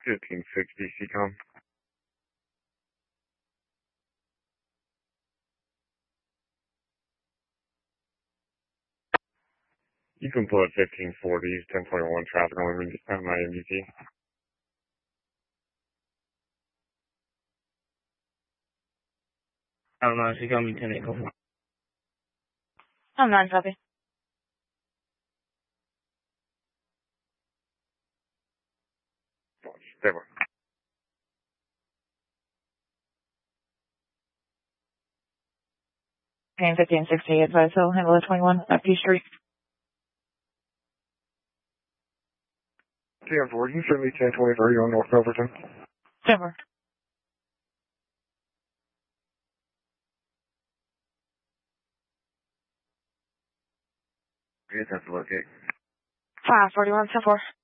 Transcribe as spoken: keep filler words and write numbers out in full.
fifteen sixty, C COM. You can pull at fifteen forty, ten twenty-one traffic only at my M V P. I don't know, she got me ten eight. I'm nine copy. Stay one. Paying fifteen sixty, advise so handle at twenty-one at P Street. ten forty, certainly ten twenty-three on North Overton. Silver. Good, that's to locate. five forty-one, ten four.